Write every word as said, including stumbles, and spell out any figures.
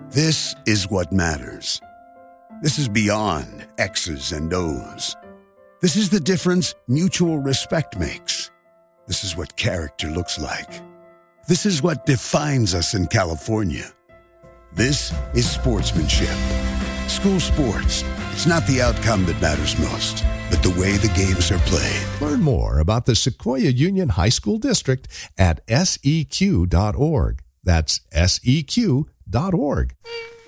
This is what matters. This is beyond X's and O's. This is the difference mutual respect makes. This is what character looks like. This is what defines us in California. This is sportsmanship. School sports. It's not the outcome that matters most, but the way the games are played. Learn more about the Sequoia Union High School District at S E Q dot org. That's S E Q dot org.